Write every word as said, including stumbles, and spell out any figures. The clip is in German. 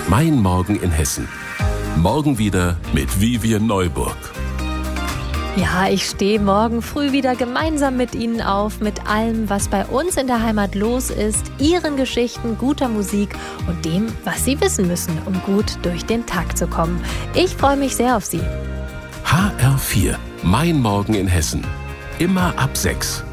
Mein Morgen in Hessen. Morgen wieder mit Vivian Neuburg. Ja, ich stehe morgen früh wieder gemeinsam mit Ihnen auf, mit allem, was bei uns in der Heimat los ist, Ihren Geschichten, guter Musik und dem, was Sie wissen müssen, um gut durch den Tag zu kommen. Ich freue mich sehr auf Sie. H R vier. Mein Morgen in Hessen. Immer ab sechs.